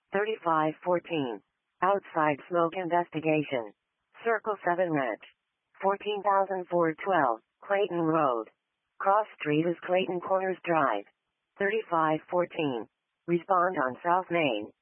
3514. Outside smoke investigation. Circle 7 Ranch. 14,412, Clayton Road. Cross Street is Clayton Corners Drive. 3514. Respond on South Main.